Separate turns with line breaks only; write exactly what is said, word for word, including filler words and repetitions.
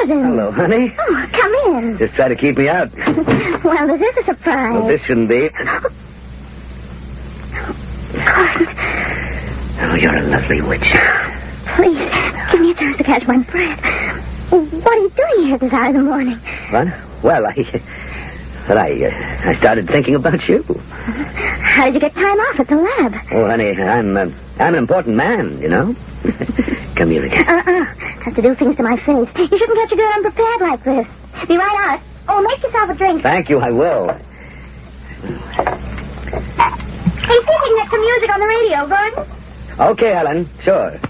Gordon.
Hello, honey.
Oh, come in.
Just try to keep me out.
Well, this is a surprise.
Well, this shouldn't be.
Gordon.
Oh, you're a lovely witch.
Please, give me a chance to catch my breath. What are you doing here this hour of the morning?
What? Well, I... Well, I, uh, I started thinking about you.
How did you get time off at the lab?
Oh, honey, I'm, uh, I'm an important man, you know. Come here again.
Uh-uh. Have to do things to my face. You shouldn't catch a girl unprepared like this. Be right out. Oh, make yourself a drink.
Thank you, I will.
Hey, see if you can get some music on the radio, Gordon.
Okay, Helen, sure.